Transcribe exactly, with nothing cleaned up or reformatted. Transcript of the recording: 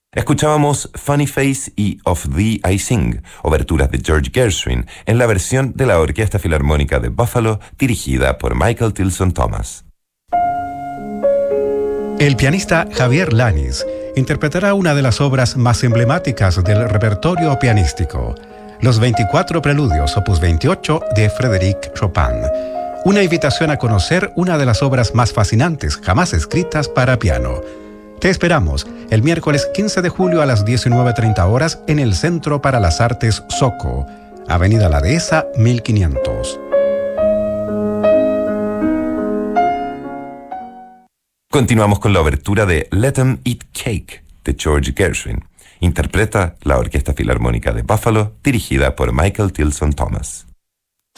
Escuchábamos Funny Face y Of Thee I Sing, oberturas de George Gershwin, en la versión de la Orquesta Filarmónica de Buffalo, dirigida por Michael Tilson Thomas. El pianista Javier Lanis interpretará una de las obras más emblemáticas del repertorio pianístico, los veinticuatro Preludios, opus veintiocho, de Frédéric Chopin. Una invitación a conocer una de las obras más fascinantes jamás escritas para piano. Te esperamos el miércoles quince de julio a las diecinueve treinta horas en el Centro para las Artes Soco, Avenida La Dehesa, mil quinientos. Continuamos con la obertura de Let 'Em Eat Cake, de George Gershwin. Interpreta la Orquesta Filarmónica de Buffalo, dirigida por Michael Tilson Thomas.